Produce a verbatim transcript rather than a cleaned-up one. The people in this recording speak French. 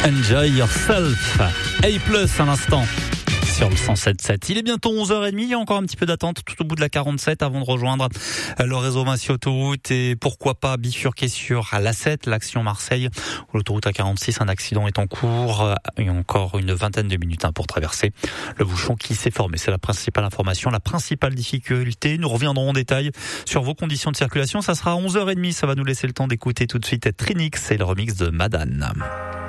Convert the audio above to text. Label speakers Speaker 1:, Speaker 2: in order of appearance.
Speaker 1: Enjoy Yourself. A plus à l'instant sur le cent sept sept. Il est bientôt onze heures trente, il y a encore un petit peu d'attente tout au bout de la quarante-sept avant de rejoindre le réseau Massy Autoroute et pourquoi pas bifurquer sur l'A sept, l'action Marseille, où l'autoroute A quarante-six, un accident est en cours et encore une vingtaine de minutes pour traverser le bouchon qui s'est formé. C'est la principale information, la principale difficulté. Nous reviendrons en détail sur vos conditions de circulation. Ça sera à onze heures trente, ça va nous laisser le temps d'écouter tout de suite Trinix et le remix de Madane.